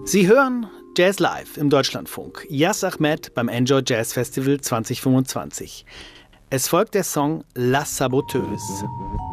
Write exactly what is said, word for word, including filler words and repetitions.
Sie hören Jazz Live im Deutschlandfunk. Yas Ahmed beim Enjoy Jazz Festival zwanzig fünfundzwanzig. Es folgt der Song La Saboteuse.